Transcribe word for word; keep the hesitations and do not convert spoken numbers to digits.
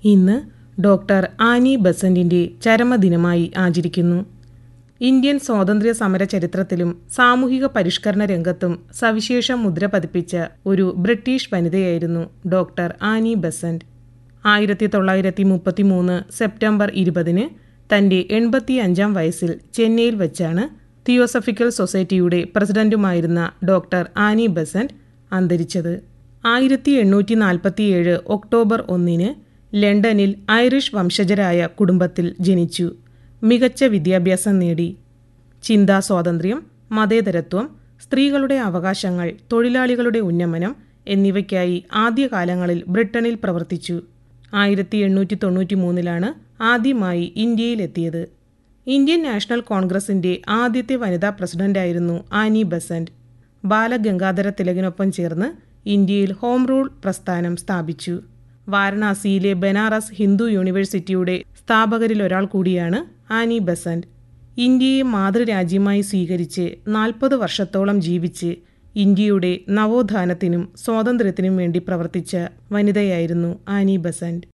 ഇന്ന് doctor Annie ബസന്റിന്റെ ചരമദിനമായി ആചരിക്കുന്നു. Indian സ്വാതന്ത്ര്യ സമര ചരിത്രത്തിലും സാമൂഹിക പരിഷ്കരണ രംഗത്തും സവിശേഷ മുദ്ര പതിപ്പിച്ച ഒരു ബ്രിട്ടീഷ് വനിതയായിരുന്നു ഡോക്ടർ ആനി ബസന്റ്. ആയിരത്തി തൊള്ളായിരത്തി മുപ്പത്തി മൂന്ന് സെപ്റ്റംബർ ഇരുപതിന് തന്റെ എൺപത്തി അഞ്ചാം വയസ്സിൽ ചെന്നൈയിൽ വച്ചാണ് തിയോസഫിക്കൽ സൊസൈറ്റിയുടെ പ്രസിഡന്റുമായിരുന്ന ഡോക്ടർ ആനി ബസന്റ് അന്തരിച്ചത്. ആയിരത്തി എണ്ണൂറ്റി നാൽപ്പത്തിയേഴ് ഒക്ടോബർ ഒന്നിന് ലണ്ടനിൽ ഐറിഷ് വംശജരായ കുടുംബത്തിൽ ജനിച്ചു. മികച്ച വിദ്യാഭ്യാസം നേടി. ചിന്താ സ്വാതന്ത്ര്യം, മതേതരത്വം, സ്ത്രീകളുടെ അവകാശങ്ങൾ, തൊഴിലാളികളുടെ ഉന്നമനം എന്നിവയ്ക്കായി ആദ്യകാലങ്ങളിൽ ബ്രിട്ടനിൽ പ്രവർത്തിച്ചു. ആയിരത്തി എണ്ണൂറ്റി തൊണ്ണൂറ്റി മൂന്നിലാണ് ആദ്യമായി ഇന്ത്യയിലെത്തിയത്. ഇന്ത്യൻ നാഷണൽ കോൺഗ്രസിന്റെ ആദ്യത്തെ വനിതാ പ്രസിഡന്റായിരുന്നു ആനി ബസന്റ്. ബാലഗംഗാധര തിലകിനൊപ്പം ചേർന്ന് ഇന്ത്യയിൽ ഹോം റൂൾ പ്രസ്ഥാനം സ്ഥാപിച്ചു. വാരണാസിയിലെ ബനാറസ് ഹിന്ദു യൂണിവേഴ്സിറ്റിയുടെ സ്ഥാപകരിലൊരാൾ കൂടിയാണ് ആനി ബസന്റ്. ഇന്ത്യയെ മാതൃരാജ്യമായി സ്വീകരിച്ച് നാൽപ്പത് വർഷത്തോളം ജീവിച്ച് ഇന്ത്യയുടെ നവോത്ഥാനത്തിനും സ്വാതന്ത്ര്യത്തിനും വേണ്ടി പ്രവർത്തിച്ച വനിതയായിരുന്നു ആനി ബസന്റ്.